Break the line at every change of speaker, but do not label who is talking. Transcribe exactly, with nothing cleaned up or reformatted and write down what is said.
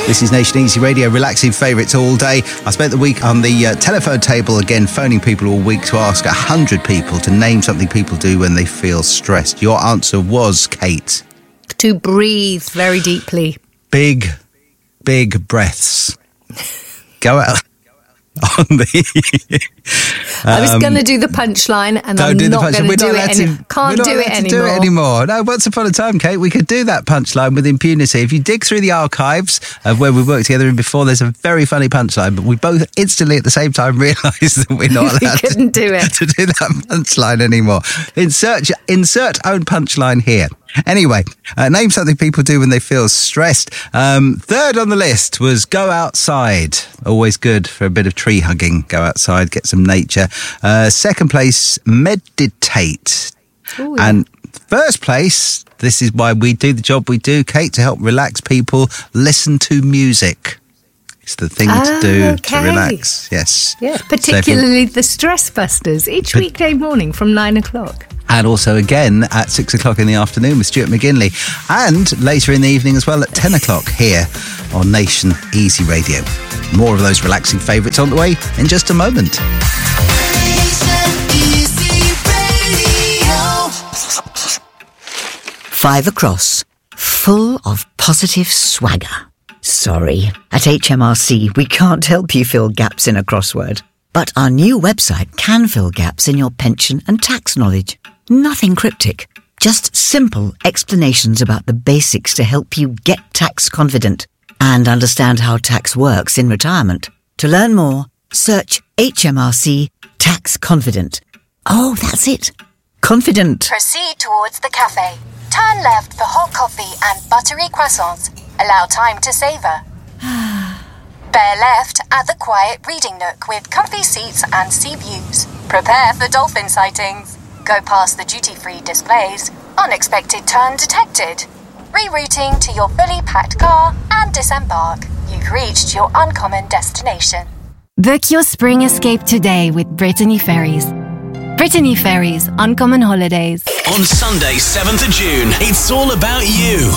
This is Nation Easy Radio, relaxing favourites all day. I spent the week on the uh, telephone table again, phoning people all week to ask one hundred people to name something people do when they feel stressed. Your answer was, Kate?
To breathe very deeply.
Big, big breaths. Go out. On the um,
I was going to do the punchline and I'm
do
not going to do it
to,
any- Can't
we're not
do it
to
anymore.
do it anymore. No, once upon a time, Kate, we could do that punchline with impunity. If you dig through the archives of where we worked together in before, there's a very funny punchline, but we both instantly at the same time realised that we're not allowed
we couldn't
to,
do it.
to do that punchline anymore. Insert, insert own punchline here. Anyway, uh, name something people do when they feel stressed. Um, third on the list was go outside. Always good for a bit of tree hugging. Go outside, get some nature. Uh, second place, meditate.
Ooh, yeah.
And first place, this is why we do the job we do, Kate, to help relax people, listen to music. It's the thing
Oh,
to do
okay.
to relax. Yes.
Yeah,
So if you-
particularly the Stress Busters each weekday morning from nine o'clock.
And also again at six o'clock in the afternoon with Stuart McGinley. And later in the evening as well at ten o'clock here on Nation Easy Radio. More of those relaxing favourites on the way in just a moment.
Five across, full of positive swagger. Sorry, at H M R C we can't help you fill gaps in a crossword. But our new website can fill gaps in your pension and tax knowledge. Nothing cryptic, just simple explanations about the basics to help you get tax confident and understand how tax works in retirement. To learn more, search H M R C Tax Confident. Oh, that's it. Confident.
Proceed towards the cafe. Turn left for hot coffee and buttery croissants. Allow time to savour. Bear left at the quiet reading nook with comfy seats and sea views. Prepare for dolphin sightings. Go past the duty-free displays. Unexpected turn detected. Rerouting to your fully packed car and disembark. You've reached your uncommon destination.
Book your spring escape today with Brittany Ferries. Brittany Ferries, Uncommon Holidays.
On Sunday, seventh of June, it's all about you.